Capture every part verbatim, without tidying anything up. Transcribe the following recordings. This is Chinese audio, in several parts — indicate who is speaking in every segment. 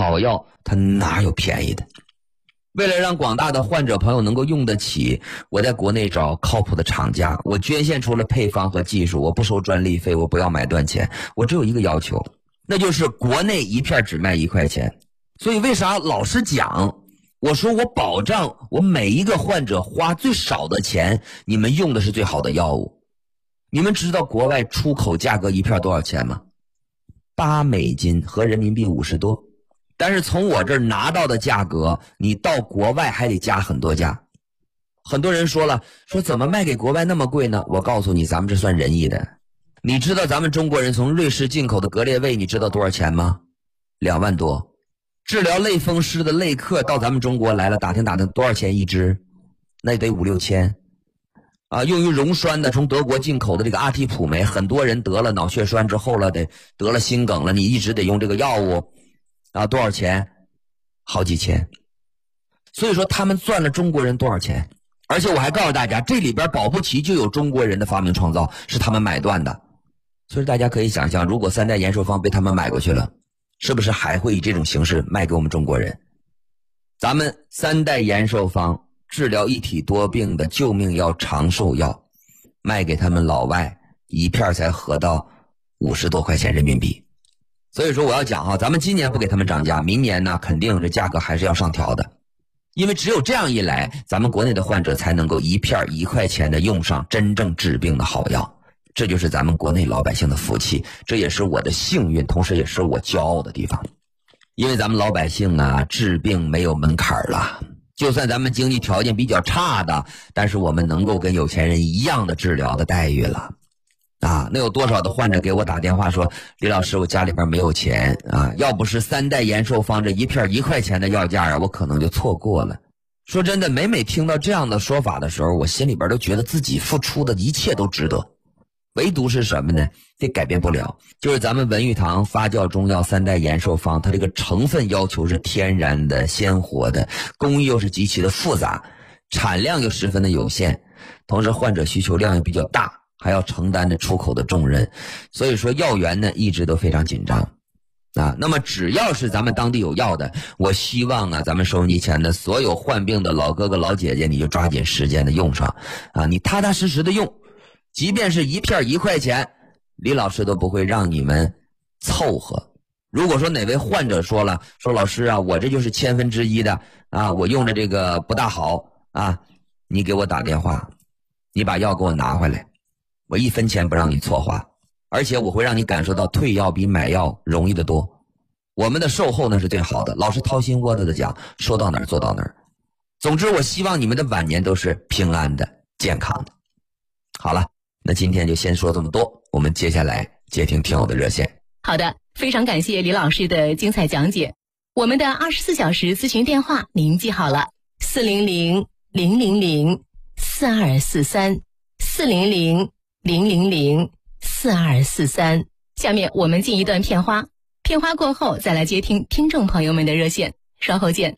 Speaker 1: 好药它哪有便宜的？为了让广大的患者朋友能够用得起，我在国内找靠谱的厂家，我捐献出了配方和技术，我不收专利费，我不要买断钱，我只有一个要求，那就是国内一片只卖一块钱。所以为啥老实讲，我说我保障我每一个患者花最少的钱，你们用的是最好的药物。你们知道国外出口价格一片多少钱吗？八美金，合人民币五十多。但是从我这儿拿到的价格，你到国外还得加很多价。很多人说了，说怎么卖给国外那么贵呢？我告诉你，咱们这算仁义的。你知道咱们中国人从瑞士进口的格列卫，你知道多少钱吗？两万多。治疗类风湿的类克到咱们中国来了，打听打听多少钱一支？那得五六千。啊，用于溶栓的从德国进口的这个阿替普酶，很多人得了脑血栓之后了，得得了心梗了，你一直得用这个药物。啊，多少钱？好几千。所以说他们赚了中国人多少钱？而且我还告诉大家，这里边保不齐就有中国人的发明创造，是他们买断的。所以大家可以想象，如果三代延寿方被他们买过去了，是不是还会以这种形式卖给我们中国人？咱们三代延寿方治疗一体多病的救命药、长寿药，卖给他们老外一片才合到五十多块钱人民币。所以说我要讲哈，咱们今年不给他们涨价，明年呢肯定这价格还是要上调的。因为只有这样一来，咱们国内的患者才能够一片一块钱的用上真正治病的好药。这就是咱们国内老百姓的福气，这也是我的幸运，同时也是我骄傲的地方。因为咱们老百姓啊，治病没有门槛了，就算咱们经济条件比较差的，但是我们能够跟有钱人一样的治疗的待遇了。啊，那有多少的患者给我打电话说，李老师，我家里边没有钱啊，要不是三代延寿方这一片一块钱的药价啊，我可能就错过了。说真的，每每听到这样的说法的时候，我心里边都觉得自己付出的一切都值得。唯独是什么呢？这改变不了，就是咱们文玉堂发酵中药三代延寿方，它这个成分要求是天然的、鲜活的，工艺又是极其的复杂，产量又十分的有限，同时患者需求量又比较大，还要承担着出口的重任，所以说药源呢一直都非常紧张啊。那么只要是咱们当地有药的，我希望啊，咱们收音机前的所有患病的老哥哥老姐姐，你就抓紧时间的用上啊，你踏踏实实的用，即便是一片一块钱，李老师都不会让你们凑合。如果说哪位患者说了，说老师啊，我这就是千分之一的啊，我用的这个不大好啊，你给我打电话，你把药给我拿回来，我一分钱不让你错花，而且我会让你感受到退药比买药容易得多。我们的售后呢是最好的，老师掏心窝子的讲，说到哪儿做到哪儿。总之我希望你们的晚年都是平安的、健康的。好了，那今天就先说这么多，我们接下来接听听友的热线。
Speaker 2: 好的，非常感谢李老师的精彩讲解。我们的二十四小时咨询电话您记好了，四零零零零零四二四三，四零零零零零四二四三。下面我们进一段片花，片花过后再来接听听众朋友们的热线，稍后见。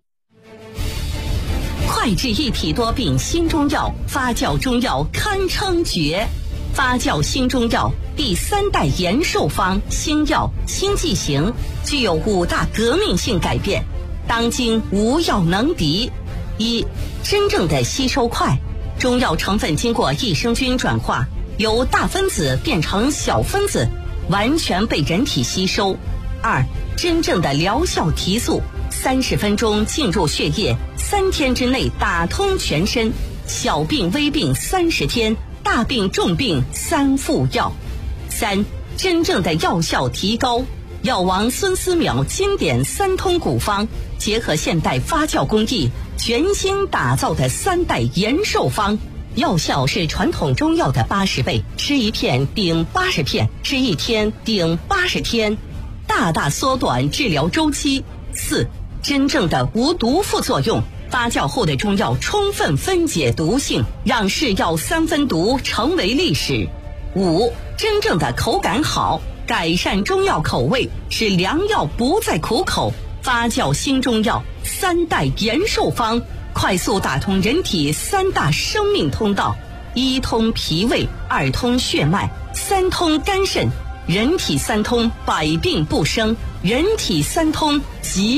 Speaker 3: 快治一体多病新中药，发酵中药堪称绝。发酵新中药第三代延寿方新药新剂型，具有五大革命性改变，当今无药能敌。一、真正的吸收快，中药成分经过益生菌转化，由大分子变成小分子，完全被人体吸收。二、真正的疗效提速，三十分钟进入血液，三天之内打通全身，小病微病三十天，大病重病三副药。三、真正的药效提高，药王孙思邈经典三通古方，结合现代发酵工艺，全新打造的三代延寿方，药效是传统中药的八十倍，吃一片顶八十片，吃一天顶八十天，大大缩短治疗周期。四、真正的无毒副作用，发酵后的中药充分分解毒性，让是药三分毒成为历史。五、真正的口感好，改善中药口味，使良药不再苦口。发酵新中药三代延寿方，快速打通人体三大生命通道：一通脾胃，二通血脉，三通肝肾。人体三通，百病不生；人体三通，疾